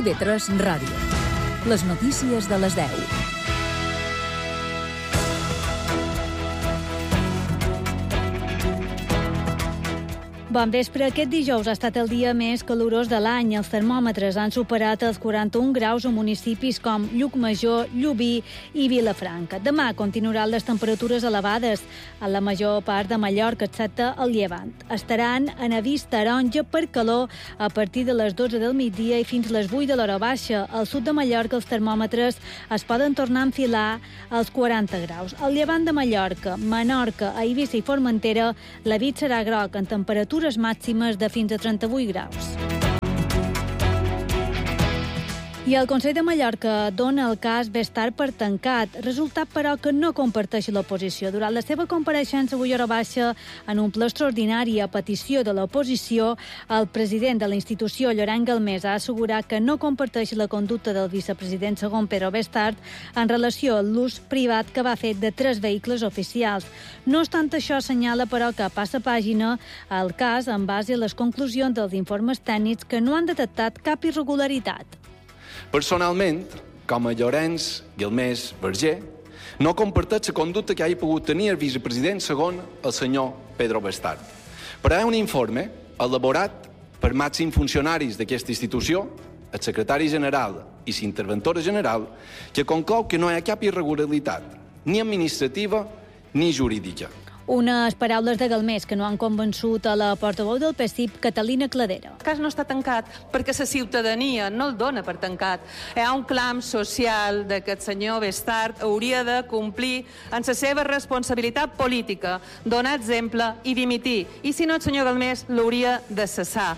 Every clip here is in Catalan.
IB3 Ràdio. Les notícies de les 10. Bon vespre. Aquest dijous ha estat el dia més calorós de l'any. Els termòmetres han superat els 41 graus a municipis com Llucmajor, Llubí i Vilafranca. Demà continuaran les temperatures elevades a la major part de Mallorca, excepte el Llevant. Estaran en avís taronja per calor a partir de les 12 del migdia i fins les 8 de l'hora baixa. Al sud de Mallorca els termòmetres es poden tornar a enfilar als 40 graus. Al Llevant de Mallorca, Menorca, a Eivissa i Formentera, l'avís serà groc en temperatures màximes de fins a 38 graus. I el Consell de Mallorca dona el cas Bestart per tancat, resultat, però, que no comparteix l'oposició. Durant la seva compareixença avui hora baixa en un ple extraordinari a petició de l'oposició, el president de la institució, Llorenç Galmés, ha assegurat que no comparteix la conducta del vicepresident segon Pedro Bestart en relació a l'ús privat que va fer de 3 vehicles oficials. No obstant això, assenyala, però, que passa pàgina al cas en base a les conclusions dels informes tècnics que no han detectat cap irregularitat. Personalment, com a Llorenç Galmés Verger, no comparteix la conducta que hagi pogut tenir el vicepresident segon, el senyor Pedro Bestart. Però hi ha un informe elaborat per màxims funcionaris d'aquesta institució, el secretari general i l'interventora general, que conclou que no hi ha cap irregularitat, ni administrativa ni jurídica. Unes paraules de Galmés que no han convençut a la portaveu del PSIP, Catalina Cladera. El cas no està tancat perquè la ciutadania no el dona per tancat. Hi ha un clam social de que el senyor Bestart hauria de complir en la seva responsabilitat política, donar exemple i dimitir. I si no, el senyor Galmés l'hauria de cessar.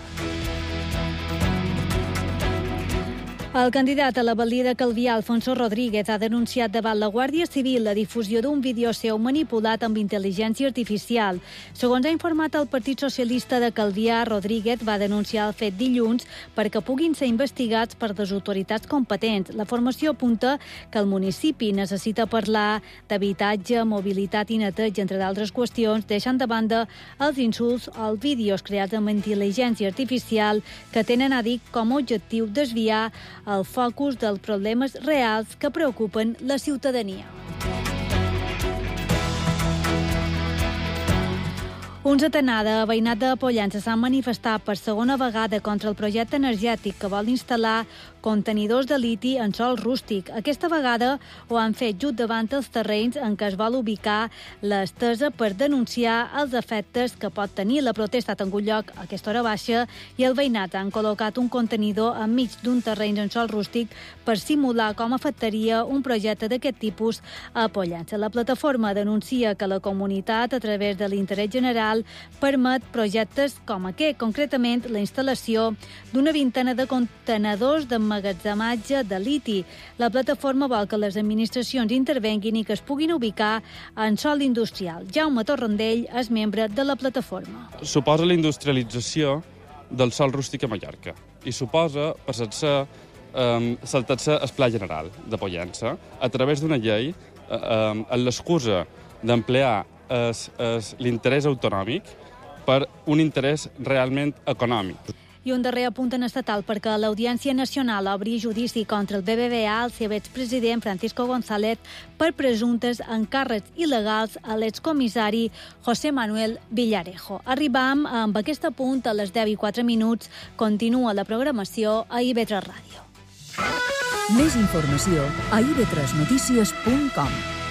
El candidat a la balia de Calvià, Alfonso Rodríguez, ha denunciat davant la Guàrdia Civil la difusió d'un vídeo seu manipulat amb intel·ligència artificial. Segons ha informat el Partit Socialista de Calvià, Rodríguez va denunciar el fet dilluns perquè puguin ser investigats per les autoritats competents. La formació apunta que el municipi necessita parlar d'habitatge, mobilitat i neteja, entre d'altres qüestions, deixant de banda els insults als vídeos creats amb intel·ligència artificial que tenen, ha dit, com a objectiu desviar el focus dels problemes reals que preocupen la ciutadania. Un centenar de veïnat de Pollença s'han manifestat per segona vegada contra el projecte energètic que vol instal·lar contenidors de liti en sòl rústic. Aquesta vegada ho han fet just davant els terrenys en què es vol ubicar l'estesa per denunciar els efectes que pot tenir. La protesta ha tingut lloc a aquesta hora baixa i el veïnat han col·locat un contenidor enmig d'un terreny en sòl rústic per simular com afectaria un projecte d'aquest tipus a Pollença. La plataforma denuncia que la comunitat, a través de l'interès general, permet projectes com aquest, concretament la instal·lació d'una vintena de contenedors d'emmagatzematge de liti. La plataforma vol que les administracions intervenguin i que es puguin ubicar en sòl industrial. Jaume Torrendell és membre de la plataforma. Suposa la industrialització del sòl rústic a Mallorca i suposa saltar-se el Pla General de Pollença a través d'una llei amb l'excusa d'emplear l'interès autonòmic per un interès realment econòmic. I un darrer apunt en estatal perquè l'Audiència Nacional obri judici contra el BBVA al seu expresident Francisco González per presumptes encàrrecs il·legals a l'excomissari José Manuel Villarejo. Arribam amb aquest apunt a les 10:04. Continua la programació a IB3 Ràdio. Més informació a ib3notícies.com.